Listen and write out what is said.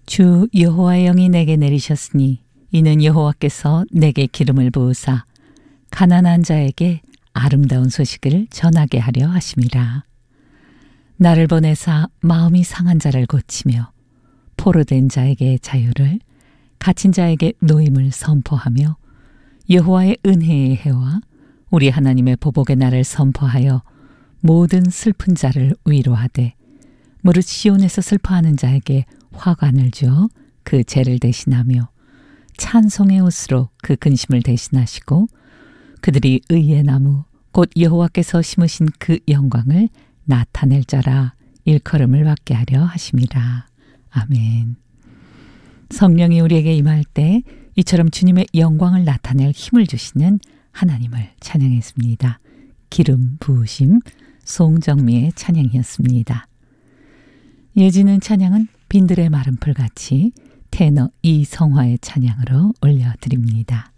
주 여호와의 영이 내게 내리셨으니 이는 여호와께서 내게 기름을 부으사 가난한 자에게 아름다운 소식을 전하게 하려 하심이라. 나를 보내사 마음이 상한 자를 고치며 포로된 자에게 자유를, 갇힌 자에게 노임을 선포하며 여호와의 은혜의 해와 우리 하나님의 보복의 날을 선포하여 모든 슬픈 자를 위로하되 무릇 시온에서 슬퍼하는 자에게 화관을 주어 그 죄를 대신하며 찬송의 옷으로 그 근심을 대신하시고 그들이 의의 나무 곧 여호와께서 심으신 그 영광을 나타낼 자라 일컬음을 받게 하려 하심이라. 아멘. 성령이 우리에게 임할 때 이처럼 주님의 영광을 나타낼 힘을 주시는 하나님을 찬양했습니다. 기름 부으심 송정미의 찬양이었습니다. 이어지는 찬양은 빈들의 마른 풀같이 테너 이성화의 찬양으로 올려드립니다.